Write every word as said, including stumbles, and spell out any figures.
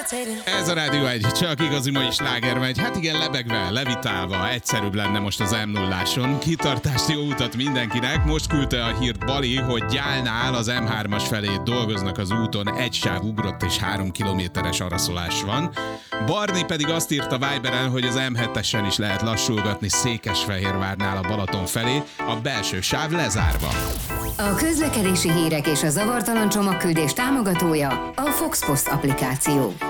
Ez a Rádió egy, csak igazi mai sláger megy. Hát igen, lebegve, levitálva, egyszerűbb lenne most az em nulláson. Kitartást, jó utat mindenkinek. Most küldte a hírt Bali, hogy Gyálnál az em hármas felé dolgoznak az úton, egy sáv ugrott és három kilométeres araszolás van. Barni pedig azt írta Viberen, hogy az em hetesen is lehet lassulgatni Székesfehérvárnál a Balaton felé, a belső sáv lezárva. A közlekedési hírek és a zavartalan csomagküldés támogatója a Fox Post applikáció.